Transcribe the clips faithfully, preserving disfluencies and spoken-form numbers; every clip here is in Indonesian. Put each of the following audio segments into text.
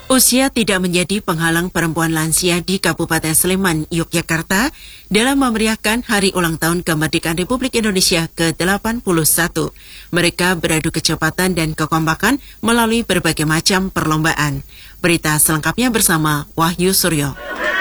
Usia tidak menjadi penghalang perempuan lansia di Kabupaten Sleman, Yogyakarta dalam memeriahkan Hari Ulang Tahun Kemerdekaan Republik Indonesia ke delapan puluh satu. Mereka beradu kecepatan dan kekompakan melalui berbagai macam perlombaan. Berita selengkapnya bersama Wahyu Suryo.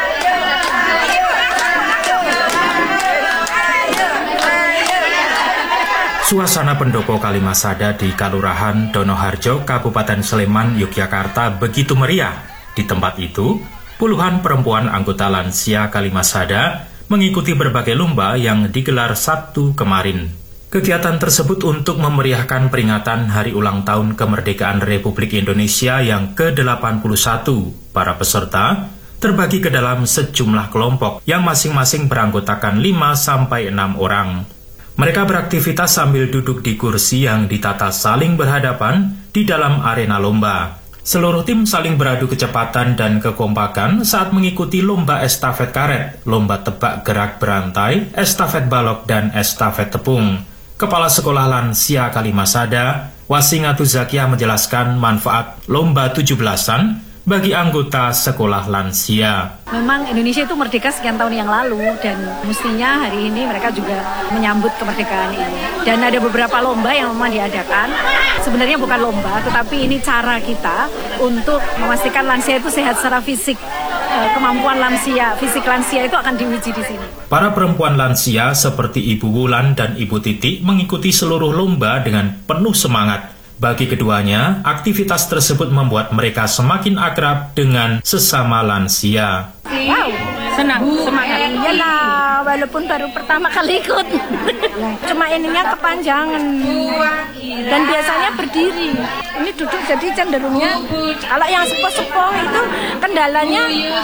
Suasana pendopo Kalimasada di Kalurahan Donoharjo, Kabupaten Sleman, Yogyakarta begitu meriah. Di tempat itu, puluhan perempuan anggota lansia Kalimasada mengikuti berbagai lomba yang digelar Sabtu kemarin. Kegiatan tersebut untuk memeriahkan peringatan Hari Ulang Tahun Kemerdekaan Republik Indonesia yang ke delapan puluh satu. Para peserta terbagi ke dalam sejumlah kelompok yang masing-masing beranggotakan lima sampai enam orang. Mereka beraktivitas sambil duduk di kursi yang ditata saling berhadapan di dalam arena lomba. Seluruh tim saling beradu kecepatan dan kekompakan saat mengikuti lomba estafet karet, lomba tebak gerak berantai, estafet balok, dan estafet tepung. Kepala Sekolah Lansia Kalimasada, Wasingatu Zakiah menjelaskan manfaat lomba tujuh belasan bagi anggota sekolah lansia. Memang Indonesia itu merdeka sekian tahun yang lalu dan mestinya hari ini mereka juga menyambut kemerdekaan ini. Dan ada beberapa lomba yang memang diadakan. Sebenarnya bukan lomba, tetapi ini cara kita untuk memastikan lansia itu sehat secara fisik. Kemampuan lansia, fisik lansia itu akan diuji di sini. Para perempuan lansia seperti Ibu Wulan dan Ibu Titi mengikuti seluruh lomba dengan penuh semangat. Bagi keduanya, aktivitas tersebut membuat mereka semakin akrab dengan sesama lansia. Wow, senang, semangat. Iyalah, walaupun baru pertama kali ikut. Cuma ininya kepanjangan. Dan biasanya berdiri. Ini duduk jadi cenderungnya, kalau yang sepoh-sepoh itu kendalanya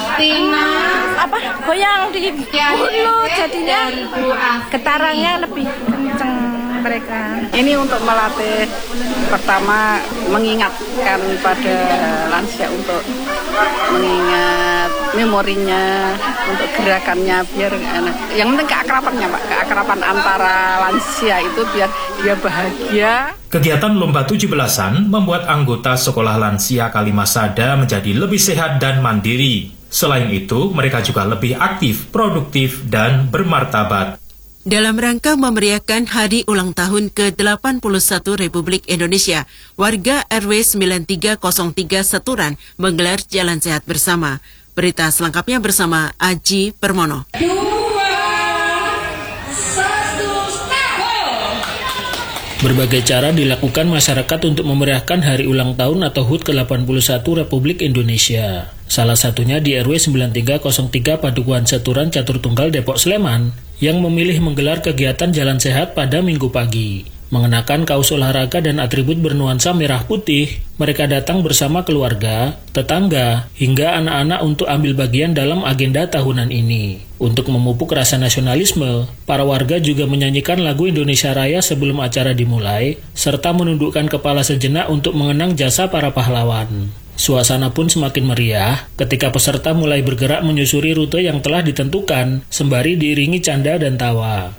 apa? Goyang di bulu, jadinya getarannya lebih kenceng. Mereka. Ini untuk melatih, pertama mengingatkan pada lansia untuk mengingat memorinya, untuk gerakannya biar enak. Yang penting keakrabannya, Pak. Keakraban antara lansia itu biar dia bahagia. Kegiatan lomba tujuh belasan membuat anggota sekolah lansia Kalimasada menjadi lebih sehat dan mandiri. Selain itu, mereka juga lebih aktif, produktif, dan bermartabat. Dalam rangka memeriahkan Hari Ulang Tahun ke delapan puluh satu Republik Indonesia, warga R W sembilan tiga nol tiga Seturan menggelar Jalan Sehat Bersama. Berita selengkapnya bersama Aji Permono. Berbagai cara dilakukan masyarakat untuk memeriahkan Hari Ulang Tahun atau H U T ke delapan puluh satu Republik Indonesia. Salah satunya di R W sembilan tiga nol tiga Padukuhan Seturan Catur Tunggal Depok Sleman yang memilih menggelar kegiatan jalan sehat pada Minggu pagi. Mengenakan kaos olahraga dan atribut bernuansa merah putih, mereka datang bersama keluarga, tetangga, hingga anak-anak untuk ambil bagian dalam agenda tahunan ini. Untuk memupuk rasa nasionalisme, para warga juga menyanyikan lagu Indonesia Raya sebelum acara dimulai, serta menundukkan kepala sejenak untuk mengenang jasa para pahlawan. Suasana pun semakin meriah ketika peserta mulai bergerak menyusuri rute yang telah ditentukan, sembari diiringi canda dan tawa.